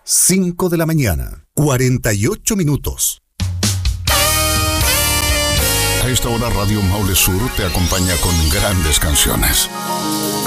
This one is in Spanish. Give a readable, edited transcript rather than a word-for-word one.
5 de la mañana, 48 minutos. A esta hora Radio Maule Sur te acompaña con grandes canciones.